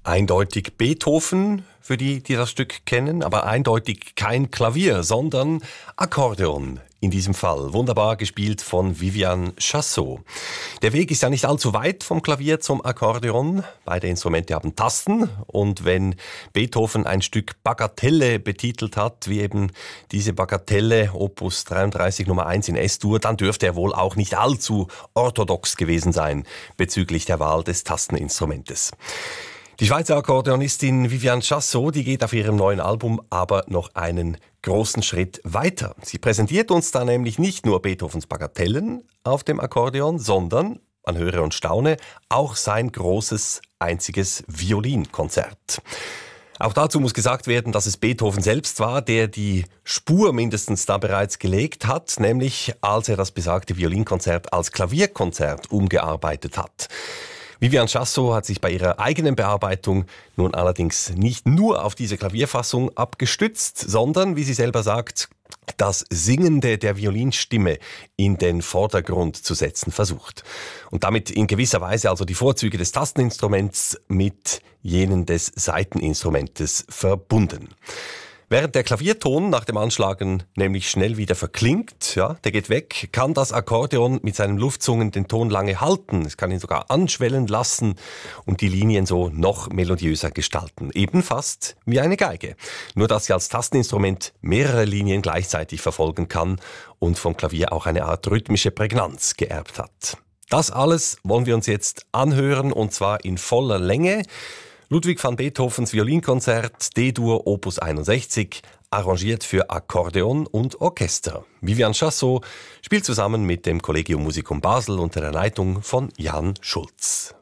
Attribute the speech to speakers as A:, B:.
A: Eindeutig Beethoven, für die das Stück kennen, aber eindeutig kein Klavier, sondern Akkordeon in diesem Fall. Wunderbar gespielt von Viviane Chassot. Der Weg ist ja nicht allzu weit vom Klavier zum Akkordeon. Beide Instrumente haben Tasten und wenn Beethoven ein Stück Bagatelle betitelt hat, wie eben diese Bagatelle Opus 33 Nummer 1 in S-Dur, dann dürfte er wohl auch nicht allzu orthodox gewesen sein bezüglich der Wahl des Tasteninstrumentes. Die Schweizer Akkordeonistin Viviane Chassot, die geht auf ihrem neuen Album aber noch einen großen Schritt weiter. Sie präsentiert uns da nämlich nicht nur Beethovens Bagatellen auf dem Akkordeon, sondern, man höre und staune, auch sein großes, einziges Violinkonzert. Auch dazu muss gesagt werden, dass es Beethoven selbst war, der die Spur mindestens da bereits gelegt hat, nämlich als er das besagte Violinkonzert als Klavierkonzert umgearbeitet hat. Viviane Chassot hat sich bei ihrer eigenen Bearbeitung nun allerdings nicht nur auf diese Klavierfassung abgestützt, sondern, wie sie selber sagt, das Singende der Violinstimme in den Vordergrund zu setzen versucht. Und damit in gewisser Weise also die Vorzüge des Tasteninstruments mit jenen des Saiteninstrumentes verbunden. Während der Klavierton nach dem Anschlagen nämlich schnell wieder verklingt, der geht weg, kann das Akkordeon mit seinen Luftzungen den Ton lange halten. Es kann ihn sogar anschwellen lassen und die Linien so noch melodiöser gestalten. Eben fast wie eine Geige. Nur dass sie als Tasteninstrument mehrere Linien gleichzeitig verfolgen kann und vom Klavier auch eine Art rhythmische Prägnanz geerbt hat. Das alles wollen wir uns jetzt anhören und zwar in voller Länge. Ludwig van Beethovens Violinkonzert D-Dur Opus 61, arrangiert für Akkordeon und Orchester. Viviane Chassot spielt zusammen mit dem Collegium Musicum Basel unter der Leitung von Jan Schulz.